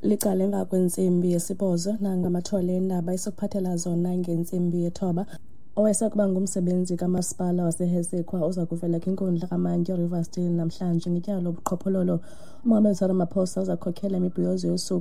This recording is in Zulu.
licala emva kwensimbi yesibhozo nangamathole endaba esokuphathela zona ngensimbi yethoba. Owayesakuba ngumsebenzi kamasipala waseHesekwa uza kuvela kwinkundla kamantyi Riversdale namhlanje ngetyala lobuqhophololo. uMongameli Cyril Ramaphosa uza kukhokhela imibhiyozo yosuku